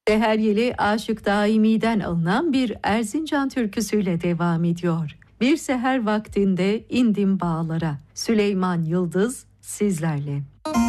Seher Yeli Aşık Daimi'den alınan bir Erzincan türküsüyle devam ediyor. Bir seher vaktinde indim bağlara. Süleyman Yıldız sizlerle.